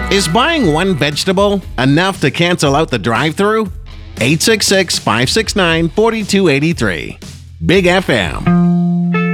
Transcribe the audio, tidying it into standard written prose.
Is buying one vegetable enough to cancel out the drive-thru? 866-569-4283. Big FM.